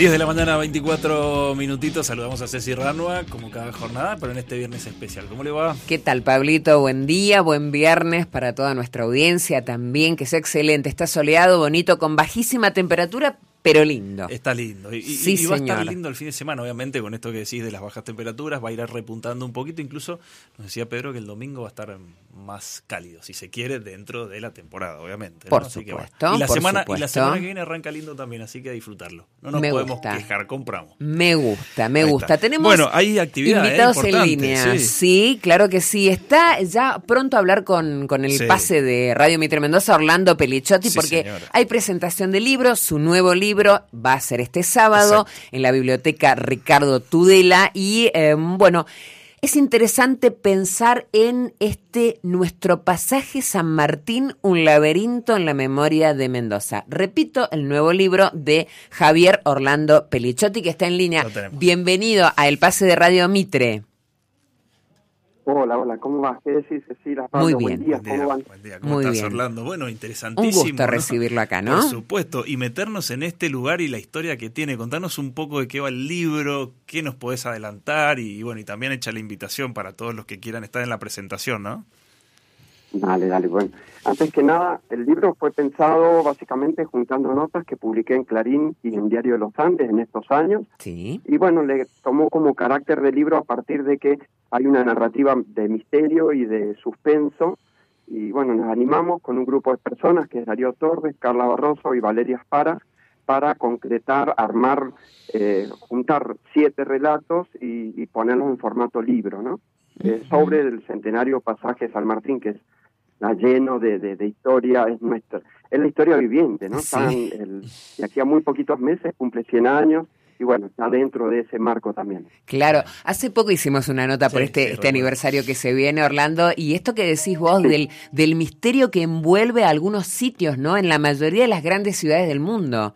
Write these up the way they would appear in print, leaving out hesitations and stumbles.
10 de la mañana, 24 minutitos. Saludamos a Ceci Ranua, como cada jornada, pero en este viernes especial. ¿Cómo le va? ¿Qué tal, Pablito? Buen día, buen viernes para toda nuestra audiencia también, que sea excelente. Está soleado, bonito, con bajísima temperatura, pero lindo. Está lindo. Sí, y va a estar señor. lindo el fin de semana, obviamente, con esto que decís de las bajas temperaturas. Va a ir repuntando un poquito. Incluso nos decía Pedro que el domingo va a estar más cálido, si se quiere, dentro de la temporada, obviamente, ¿no? Por Así que supuesto. bueno. Y la semana que viene arranca lindo también, así que a disfrutarlo. No nos podemos quejar, compramos. Me gusta. Tenemos bueno, hay actividades invitados en línea. Sí, claro que sí. Está ya pronto a hablar con el pase de Radio Mitre Mendoza, Orlando Pelicciotti, porque señora, hay presentación de libros. Su nuevo libro va a ser este sábado. Exacto. En la biblioteca Ricardo Tudela. Y bueno, es interesante pensar en nuestro pasaje San Martín, un laberinto en la memoria de Mendoza. Repito, el nuevo libro de Javier Orlando Pelicciotti, que está en línea. Bienvenido a El Pase de Radio Mitre. Hola, ¿cómo vas? Cecilia, Pablo, muy bien. Buen día, ¿cómo van? Buen día, ¿cómo estás, Orlando? Bueno, interesantísimo. Un gusto recibirlo acá, ¿no? Por supuesto, y meternos en este lugar y la historia que tiene. Contanos un poco de qué va el libro, qué nos podés adelantar y bueno, y también echa la invitación para todos los que quieran estar en la presentación, ¿no? Dale. Bueno, antes que nada, el libro fue pensado básicamente juntando notas que publiqué en Clarín y en Diario de los Andes en estos años. Sí. Y bueno, le tomó como carácter de libro a partir de que hay una narrativa de misterio y de suspenso. Y bueno, nos animamos con un grupo de personas, que es Darío Torres, Carla Barroso y Valeria Spara, para concretar, armar, juntar 7 relatos y ponerlos en formato libro, ¿no? Sobre el centenario pasaje de San Martín, que está lleno de historia, es la historia viviente, ¿no? Sí. Y aquí a muy poquitos meses cumple 100 años, y bueno, está dentro de ese marco también. Claro, hace poco hicimos una nota por este aniversario que se viene, Orlando, y esto que decís vos del misterio que envuelve a algunos sitios, ¿no? En la mayoría de las grandes ciudades del mundo.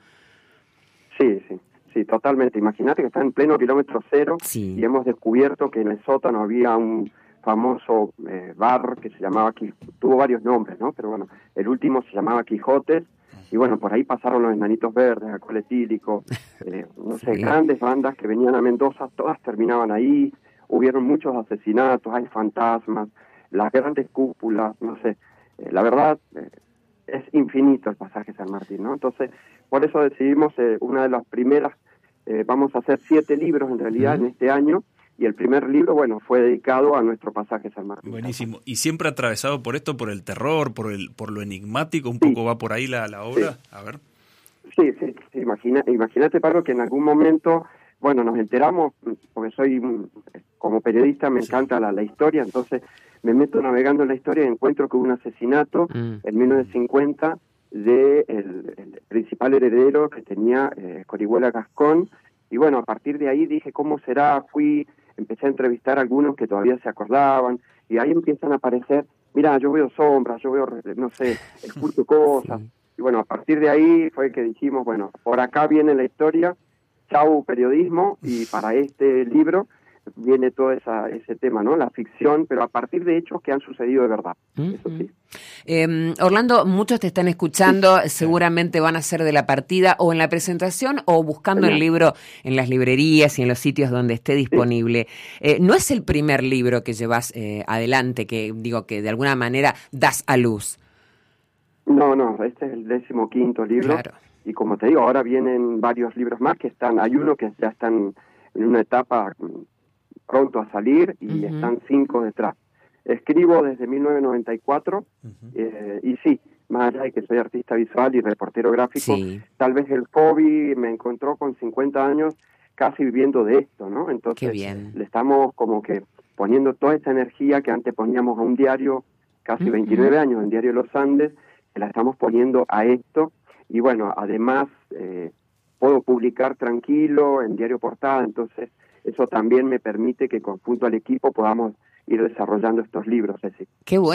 Sí, totalmente. Imagínate que está en pleno kilómetro cero y hemos descubierto que en el sótano había un famoso bar que se llamaba, tuvo varios nombres, ¿no? Pero bueno, el último se llamaba Quijotes, y bueno, por ahí pasaron los Enanitos Verdes, Alcohol Etílico, grandes bandas que venían a Mendoza, todas terminaban ahí, hubieron muchos asesinatos, hay fantasmas, las grandes cúpulas, la verdad es infinito el pasaje San Martín, ¿no? Entonces, por eso decidimos, una de las primeras, vamos a hacer 7 libros en realidad en este año, y el primer libro, bueno, fue dedicado a nuestro pasaje San Martín. Buenísimo. ¿Y siempre atravesado por esto, por el terror, por lo enigmático? ¿Un poco va por ahí la obra? Sí. A ver. Sí. Imagínate, Pablo, que en algún momento, bueno, nos enteramos, porque como periodista me encanta la historia, entonces me meto navegando en la historia y encuentro que hubo un asesinato en 1950 del principal heredero que tenía Corihuela Gascón. Y bueno, a partir de ahí dije, ¿cómo será? Empecé a entrevistar a algunos que todavía se acordaban, y ahí empiezan a aparecer, mira, yo veo sombras, escucho cosas. Sí. Y bueno, a partir de ahí fue que dijimos, bueno, por acá viene la historia, chau periodismo, y para este libro viene todo ese tema, ¿no? La ficción, pero a partir de hechos que han sucedido de verdad. Eso sí. Orlando, muchos te están escuchando, seguramente van a ser de la partida o en la presentación o buscando el libro en las librerías y en los sitios donde esté disponible. No es el primer libro que llevas adelante, que de alguna manera das a luz. No, este es el 15º libro. Claro. Y como te digo, ahora vienen varios libros más hay uno que ya están en una etapa pronto a salir y están 5 detrás. Escribo desde 1994 y sí, más allá de que soy artista visual y reportero gráfico, tal vez el hobby me encontró con 50 años casi viviendo de esto, ¿no? Entonces le estamos como que poniendo toda esa energía que antes poníamos a un diario, casi 29 años, en Diario de los Andes, que la estamos poniendo a esto. Y bueno, además puedo publicar tranquilo en Diario Portada, entonces eso también me permite que junto al equipo podamos ir desarrollando estos libros, Ceci. Qué bueno.